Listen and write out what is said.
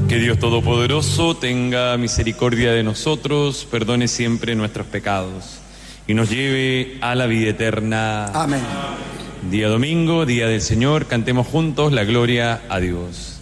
Que Dios Todopoderoso tenga misericordia de nosotros, perdone siempre nuestros pecados y nos lleve a la vida eterna. Amén. Día domingo, día del Señor, cantemos juntos la gloria a Dios.